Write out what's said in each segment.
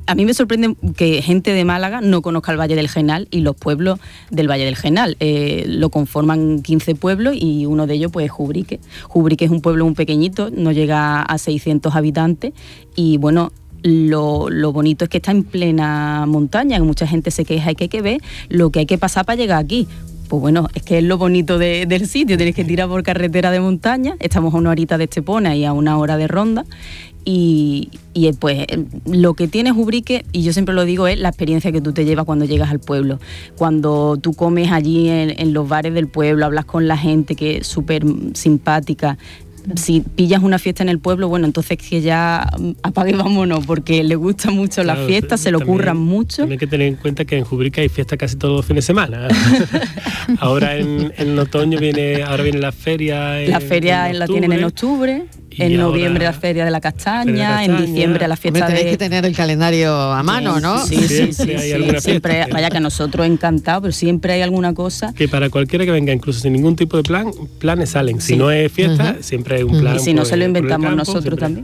a mí me sorprende que gente de Málaga no conozca el Valle del Genal y los pueblos del Valle del Genal. Lo conforman 15 pueblos y uno de ellos pues es Jubrique. Jubrique es un pueblo muy pequeñito, no llega a 600 habitantes y bueno, lo bonito es que está en plena montaña, que mucha gente se queja y que hay que ver lo que hay que pasar para llegar aquí. Pues bueno, es que es lo bonito del sitio, tienes que tirar por carretera de montaña, estamos a una horita de Estepona y a una hora de Ronda, y pues lo que tiene Jubrique, y yo siempre lo digo, es la experiencia que tú te llevas cuando llegas al pueblo. Cuando tú comes allí en los bares del pueblo, hablas con la gente que es súper simpática. Si pillas una fiesta en el pueblo, bueno, entonces que ya apague y vámonos, porque le gusta mucho la fiesta, se lo curran mucho. También hay que tener en cuenta que en Jubrique hay fiesta casi todos los fines de semana. Ahora en otoño viene la feria. La feria la tienen en octubre. En noviembre la Feria de la Castaña, en diciembre la fiesta tenéis que tener el calendario a mano, sí, ¿no? Sí, siempre, vaya que nosotros encantados, pero siempre hay alguna cosa. Que para cualquiera que venga, incluso sin ningún tipo de planes salen. Si no es fiesta, siempre hay un plan. Y si no, se lo inventamos nosotros también.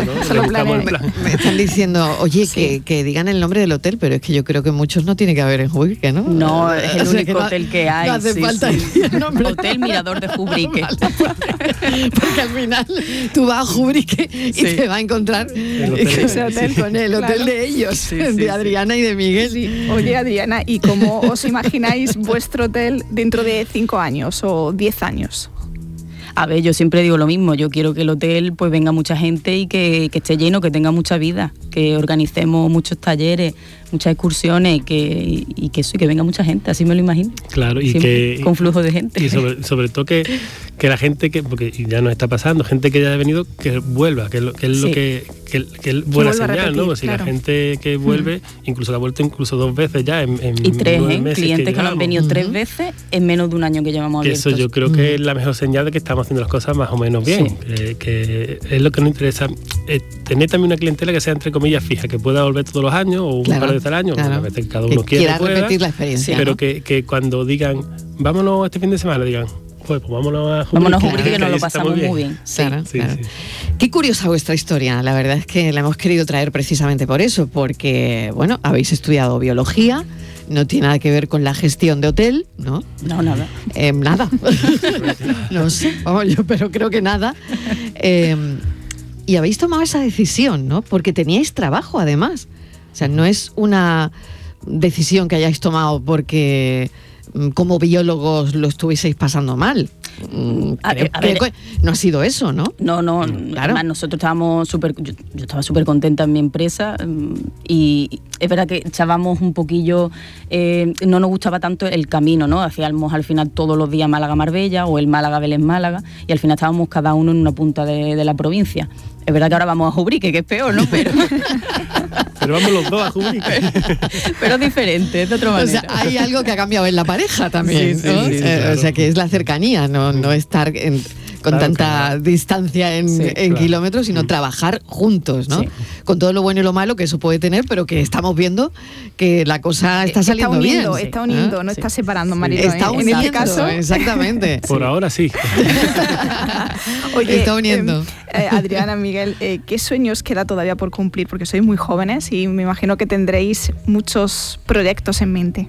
Me están diciendo, oye, que digan el nombre del hotel, pero es que yo creo que muchos no tiene que haber en Jubrique, ¿no? No, es el único hotel que hay. No hace falta el nombre. Hotel Mirador de Jubrique. Porque al final tú vas a Jubrique y te va a encontrar ese hotel con el hotel de ellos, de Adriana y de Miguel. Sí. Oye, Adriana, ¿y cómo os imagináis vuestro hotel dentro de 5 años o 10 años? A ver, yo siempre digo lo mismo, yo quiero que el hotel pues venga mucha gente y que esté lleno, que tenga mucha vida, que organicemos muchos talleres, muchas excursiones y que venga mucha gente, así me lo imagino. Claro, y siempre, que con flujo de gente. Y sobre todo que la gente porque ya nos está pasando, gente que ya ha venido, que vuelva, que es lo que es buena señal, repetir, ¿no? Pues si la gente que vuelve, incluso la ha vuelto incluso 2 veces ya en y 3, clientes que nos han venido 3 veces en menos de un año que llevamos abiertos. Eso yo creo que es la mejor señal de que estamos haciendo las cosas más o menos bien, que es lo que nos interesa, tener también una clientela que sea entre comillas fija, que pueda volver todos los años o un par de veces al año, a veces cada uno quiera repetir la experiencia, pero que cuando digan vámonos este fin de semana, digan pues vámonos a Jubrique. Vámonos a Jubrique, que nos lo pasamos muy bien. Claro. Qué curiosa vuestra historia, la verdad es que la hemos querido traer precisamente por eso, porque, bueno, habéis estudiado biología, no tiene nada que ver con la gestión de hotel, ¿no? No, nada. Nada. No sé, pero creo que nada. Y habéis tomado esa decisión, ¿no? Porque teníais trabajo, además. O sea, no es una decisión que hayáis tomado porque como biólogos lo estuvieseis pasando mal. A ver, no ha sido eso, ¿no? No, claro. Además nosotros estábamos yo estaba súper contenta en mi empresa y es verdad que echábamos un poquillo, no nos gustaba tanto el camino, ¿no? Hacíamos al final todos los días Málaga-Marbella o el Málaga-Vélez-Málaga y al final estábamos cada uno en una punta de la provincia. Es verdad que ahora vamos a Jubrique, que es peor, ¿no? Pero vamos los dos a Jubrique. Pero diferente, de otra manera. O sea, hay algo que ha cambiado en la pareja también, ¿no? Sí, claro. O sea, que es la cercanía, no estar con tanta distancia en kilómetros, sino trabajar juntos, ¿no? Sí. Con todo lo bueno y lo malo que eso puede tener, pero que estamos viendo que la cosa está saliendo bien. Está uniendo, no está separando, Marilo. Está uniendo, en este caso. Exactamente. Por ahora sí. Oye, está uniendo. Adriana, Miguel, ¿qué sueños queda todavía por cumplir? Porque sois muy jóvenes y me imagino que tendréis muchos proyectos en mente.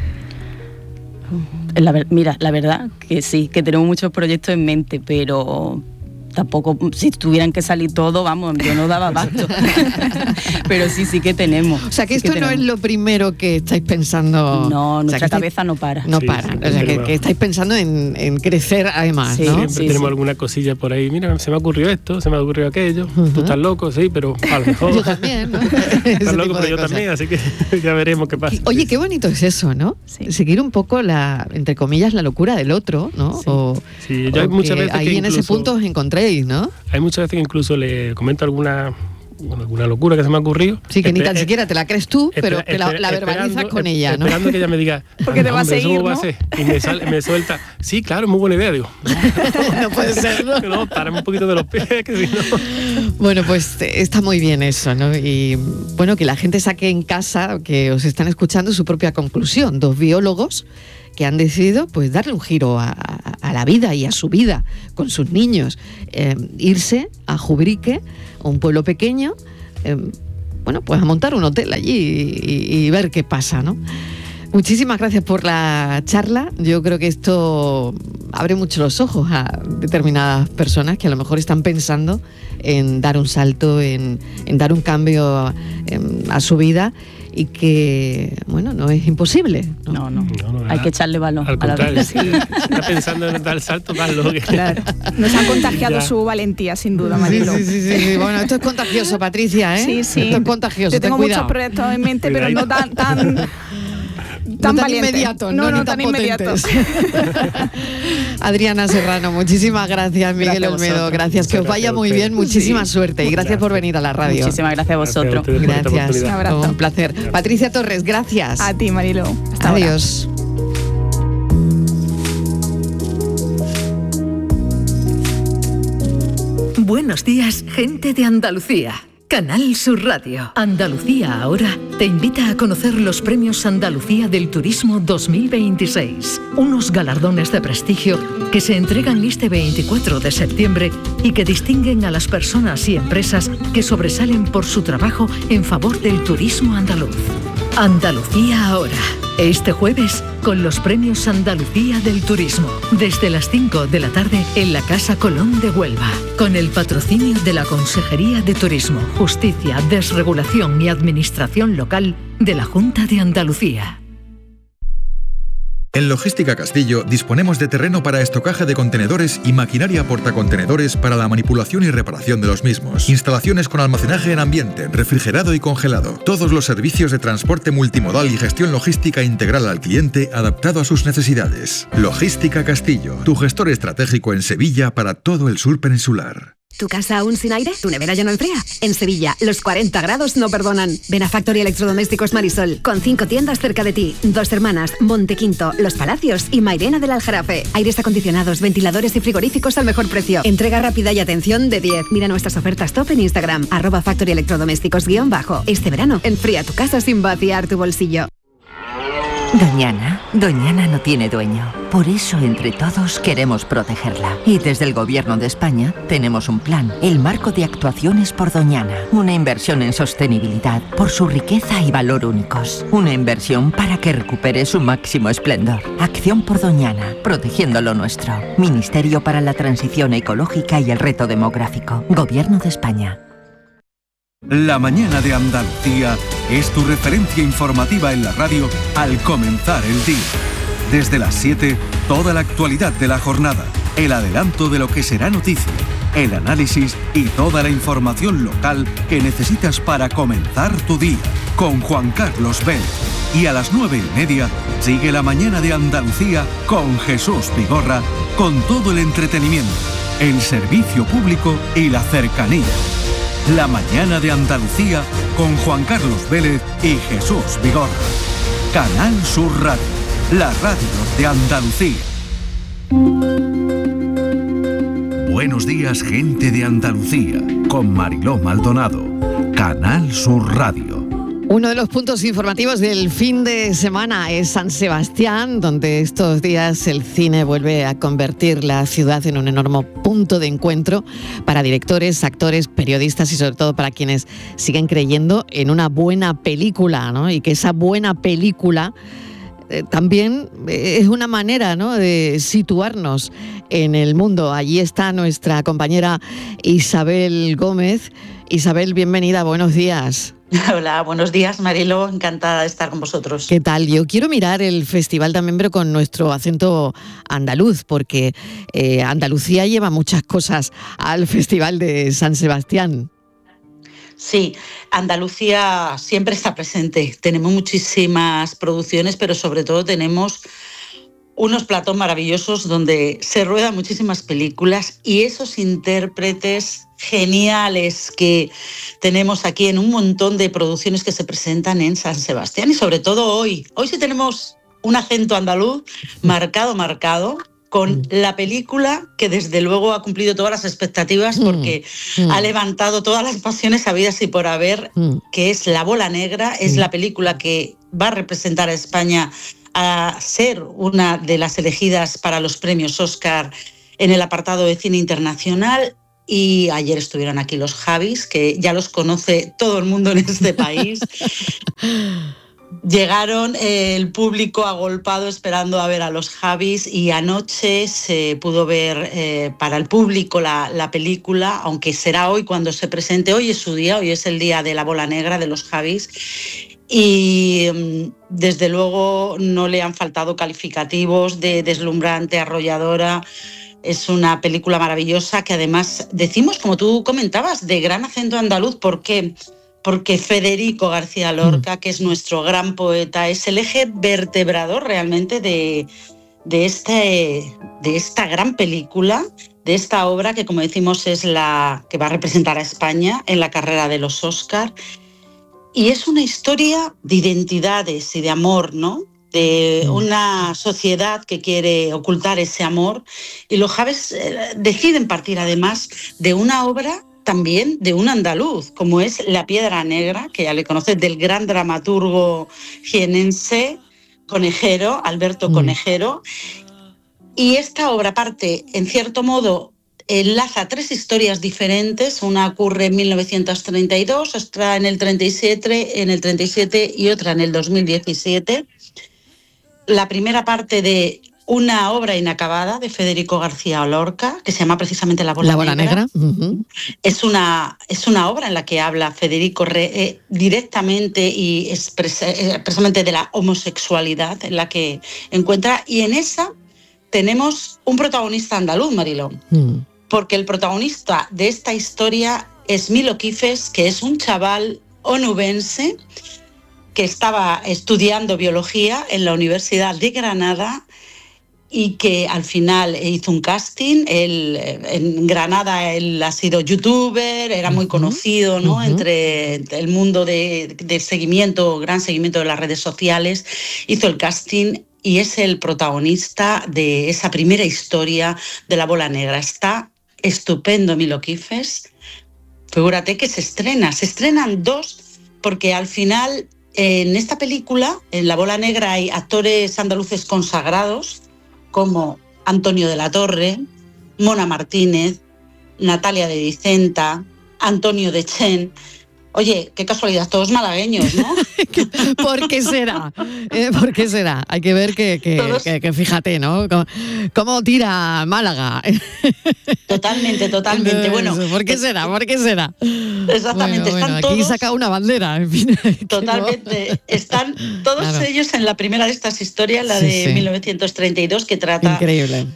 Mira, la verdad que sí, que tenemos muchos proyectos en mente, pero tampoco, si tuvieran que salir todo, vamos, yo no daba abasto. Pero sí que tenemos. O sea, que esto no es lo primero que estáis pensando. No, nuestra cabeza no para. No para. O sea, que estáis pensando en crecer además, ¿no? Siempre tenemos alguna cosilla por ahí. Mira, se me ocurrió esto, se me ocurrió aquello. Tú estás loco, sí, pero a lo mejor. Yo también, ¿no? Estás loco, pero yo también, así que ya veremos qué pasa. Oye, qué bonito es eso, ¿no? Sí. Seguir un poco entre comillas, la locura del otro, ¿no? Sí, yo hay muchas veces ahí que en ese punto os encontréis, ¿no? Hay muchas veces que incluso le comento alguna locura que se me ha ocurrido. Sí, que ni tan siquiera te la crees tú, pero te la verbalizas con ella, ¿no? Esperando que ella me diga, porque te va a seguir, ¿no? Y me suelta, sí, claro, muy buena idea, digo. No puede ser, ¿no? No, párame un poquito de los pies, que si no. Bueno, pues está muy bien eso, ¿no? Y bueno, que la gente saque en casa, que os están escuchando, su propia conclusión. 2 biólogos que han decidido pues darle un giro a la vida y a su vida con sus niños, irse a Jubrique, un pueblo pequeño, bueno, pues a montar un hotel allí y ver qué pasa, ¿no? Muchísimas gracias por la charla. Yo creo que esto abre mucho los ojos a determinadas personas que a lo mejor están pensando en dar un salto, en dar un cambio a su vida, y que, bueno, no es imposible. No, hay que echarle valor al contrario, a la vida. Si está pensando en dar el salto, hazlo. Claro. Nos ha contagiado su valentía, sin duda, Marilo. Sí. Bueno, esto es contagioso, Patricia, ¿eh? Sí. Esto es contagioso. Yo tengo muchos proyectos en mente, pero no tan inmediatos, no tan inmediatos. Adriana Serrano, muchísimas gracias. Miguel Olmedo, gracias. Que os vaya muy bien, muchísima suerte y gracias por venir a la radio. Muchísimas gracias a vosotros. Gracias. Un placer. Patricia Torres, gracias. A ti, Marilo. Hasta Adiós. Ahora. Buenos días, gente de Andalucía. Canal Sur Radio. Andalucía Ahora te invita a conocer los premios Andalucía del Turismo 2026. Unos galardones de prestigio que se entregan este 24 de septiembre y que distinguen a las personas y empresas que sobresalen por su trabajo en favor del turismo andaluz. Andalucía Ahora. Este jueves, con los premios Andalucía del Turismo, desde las 5 de la tarde en la Casa Colón de Huelva, con el patrocinio de la Consejería de Turismo, Justicia, Desregulación y Administración Local de la Junta de Andalucía. En Logística Castillo disponemos de terreno para estocaje de contenedores y maquinaria portacontenedores para la manipulación y reparación de los mismos. Instalaciones con almacenaje en ambiente, refrigerado y congelado. Todos los servicios de transporte multimodal y gestión logística integral al cliente adaptado a sus necesidades. Logística Castillo, tu gestor estratégico en Sevilla para todo el sur peninsular. ¿Tu casa aún sin aire? ¿Tu nevera ya no enfría? En Sevilla, los 40 grados no perdonan. Ven a Factory Electrodomésticos Marisol, con 5 tiendas cerca de ti. Dos Hermanas, Montequinto, Los Palacios y Mairena del Aljarafe. Aires acondicionados, ventiladores y frigoríficos al mejor precio. Entrega rápida y atención de 10. Mira nuestras ofertas top en Instagram, @Factory Electrodomésticos _ Este verano, enfría tu casa sin vaciar tu bolsillo. Doñana no tiene dueño. Por eso, entre todos, queremos protegerla. Y desde el Gobierno de España tenemos un plan, el Marco de Actuaciones por Doñana. Una inversión en sostenibilidad por su riqueza y valor únicos. Una inversión para que recupere su máximo esplendor. Acción por Doñana, protegiendo lo nuestro. Ministerio para la Transición Ecológica y el Reto Demográfico. Gobierno de España. La mañana de Andalucía es tu referencia informativa en la radio al comenzar el día. Desde las 7, toda la actualidad de la jornada, el adelanto de lo que será noticia, el análisis y toda la información local que necesitas para comenzar tu día. Con Juan Carlos Vélez. Y a las 9:30 sigue la mañana de Andalucía con Jesús Vigorra, con todo el entretenimiento, el servicio público y la cercanía. La mañana de Andalucía con Juan Carlos Vélez y Jesús Vigorra. Canal Sur Radio, la radio de Andalucía. Buenos días, gente de Andalucía, con Mariló Maldonado. Canal Sur Radio. Uno de los puntos informativos del fin de semana es San Sebastián, donde estos días el cine vuelve a convertir la ciudad en un enorme punto de encuentro para directores, actores, periodistas y sobre todo para quienes siguen creyendo en una buena película, ¿no? Y que esa buena película también es una manera, ¿no?, de situarnos en el mundo. Allí está nuestra compañera Isabel Gómez. Isabel, bienvenida, buenos días. Hola, buenos días, Marilo, encantada de estar con vosotros. ¿Qué tal? Yo quiero mirar el festival también, pero con nuestro acento andaluz, porque Andalucía lleva muchas cosas al Festival de San Sebastián. Sí, Andalucía siempre está presente. Tenemos muchísimas producciones, pero sobre todo tenemos unos platós maravillosos donde se ruedan muchísimas películas y esos intérpretes geniales que tenemos aquí en un montón de producciones que se presentan en San Sebastián y sobre todo hoy. Hoy sí tenemos un acento andaluz marcado con la película que desde luego ha cumplido todas las expectativas porque ha levantado todas las pasiones habidas y por haber, que es La Bola Negra. Es la película que va a representar a España a ser una de las elegidas para los premios Oscar en el apartado de cine internacional. y ayer estuvieron aquí los Javis, que ya los conoce todo el mundo en este país. Llegaron el público agolpado esperando a ver a los Javis y anoche se pudo ver para el público la película, aunque será hoy cuando se presente. Hoy es su día, hoy es el día de la bola negra de los Javis y desde luego no le han faltado calificativos de deslumbrante, arrolladora. Es una película maravillosa que además decimos, como tú comentabas, de gran acento andaluz. ¿Por qué? Porque Federico García Lorca, que es nuestro gran poeta, es el eje vertebrador realmente de esta gran película, de esta obra que, como decimos, es la que va a representar a España en la carrera de los Oscar. Y es una historia de identidades y de amor, ¿no? De una sociedad que quiere ocultar ese amor. Y los Javis deciden partir además de una obra también de un andaluz, como es La Piedra Negra, que ya le conoces, del gran dramaturgo jienense Conejero, Alberto Conejero. Y esta obra parte, en cierto modo, enlaza tres historias diferentes. Una ocurre en 1932, otra en el 37 y otra en el 2017. La primera parte de una obra inacabada de Federico García Lorca, que se llama precisamente La Bola Negra. Uh-huh. Es una obra en la que habla Federico directamente y expresamente de la homosexualidad en la que encuentra, y en esa tenemos un protagonista andaluz, Mariló, porque el protagonista de esta historia es Milo Quifes, que es un chaval onubense que estaba estudiando biología en la Universidad de Granada y que al final hizo un casting. En Granada él ha sido youtuber, era muy conocido, ¿no? Entre el mundo del seguimiento, gran seguimiento de las redes sociales. Hizo el casting y es el protagonista de esa primera historia de La Bola Negra. Está estupendo Milo Quifes. Figúrate que se estrenan dos, porque al final en esta película, en La Bola Negra, hay actores andaluces consagrados como Antonio de la Torre, Mona Martínez, Natalia de Vicenta, Antonio de Chen. Oye, qué casualidad, todos malagueños, ¿no? ¿Por qué será? ¿Por qué será? Hay que ver que fíjate, ¿no? ¿Cómo tira Málaga? Totalmente. Bueno, ¿por qué será? Exactamente, bueno, están aquí todos... saca una bandera, en fin. Totalmente, no. Están todos ellos en la primera de estas historias, la de 1932, que trata increíble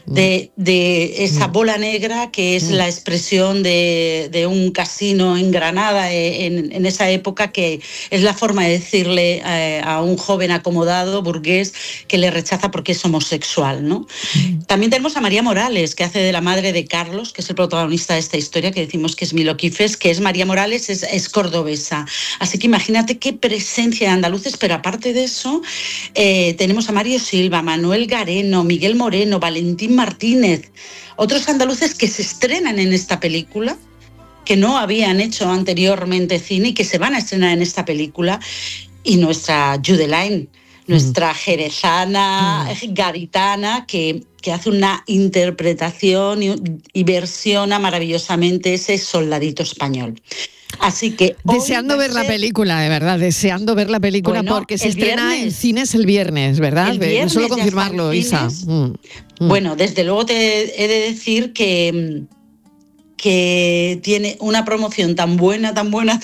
de esa bola negra, que es la expresión de un casino en Granada en esa época, que es la forma de decirle a un joven acomodado, burgués, que le rechaza porque es homosexual, ¿no? También tenemos a María Morales, que hace de la madre de Carlos, que es el protagonista de esta historia, que decimos que es Milo Quifes, que es María Morales, es cordobesa. Así que imagínate qué presencia de andaluces, pero aparte de eso, tenemos a Mario Silva, Manuel Gareno, Miguel Moreno, Valentín Martínez, otros andaluces que se estrenan en esta película, que no habían hecho anteriormente cine y que se van a estrenar en esta película. Y nuestra Judelaine, nuestra jerezana, gaditana, que hace una interpretación y versiona maravillosamente ese soldadito español. Así que deseando ver la película, de verdad, deseando ver la película, bueno, porque se estrena en cines el viernes, ¿verdad? Solo confirmarlo, Isa. Bueno, desde luego te he de decir que tiene una promoción tan buena,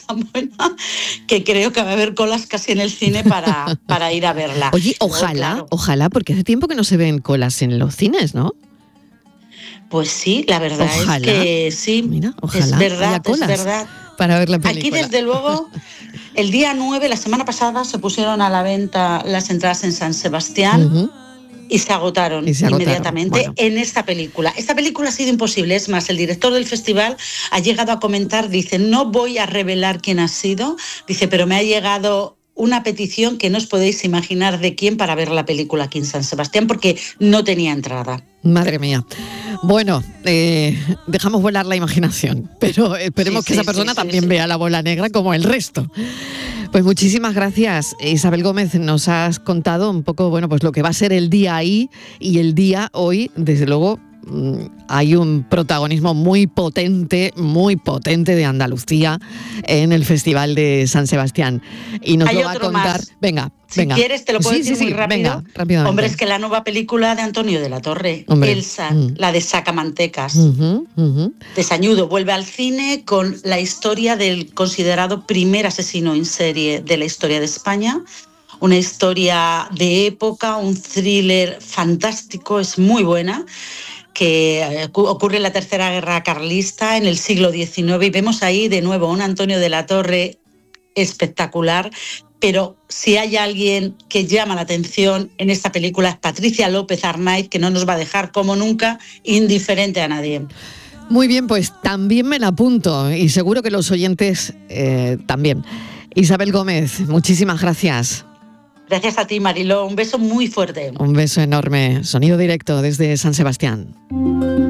que creo que va a haber colas casi en el cine para ir a verla. Oye, ojalá, porque hace tiempo que no se ven colas en los cines, ¿no? Pues sí, la verdad es que sí. Mira, ojalá es verdad, haya colas es verdad. Para ver la película. Aquí, desde luego, el día 9, la semana pasada, se pusieron a la venta las entradas en San Sebastián. Y se agotaron inmediatamente en esta película. Esta película ha sido imposible. Es más, el director del festival ha llegado a comentar, dice, no voy a revelar quién ha sido, dice, pero me ha llegado una petición que no os podéis imaginar de quién para ver la película aquí en San Sebastián, porque no tenía entrada. Madre mía. Bueno, dejamos volar la imaginación, pero esperemos que esa persona también vea La Bola Negra como el resto. Pues muchísimas gracias, Isabel Gómez. Nos has contado un poco, bueno, pues lo que va a ser el día ahí y el día hoy, desde luego, hay un protagonismo muy potente de Andalucía en el Festival de San Sebastián. Y nos lo va a contar. Más. Venga. Si quieres, te lo puedo decir muy rápido. Venga, rápidamente. Hombre, es que la nueva película de Antonio de la Torre, Elsa, la de Sacamantecas, de Sañudo, vuelve al cine con la historia del considerado primer asesino en serie de la historia de España. Una historia de época, un thriller fantástico, es muy buena, que ocurre en la Tercera Guerra Carlista, en el siglo XIX, y vemos ahí de nuevo a un Antonio de la Torre espectacular. Pero si hay alguien que llama la atención en esta película es Patricia López Arnaiz, que no nos va a dejar, como nunca, indiferente a nadie. Muy bien, pues también me la apunto y seguro que los oyentes también. Isabel Gómez, muchísimas gracias. Gracias a ti, Mariló. Un beso muy fuerte. Un beso enorme. Sonido directo desde San Sebastián.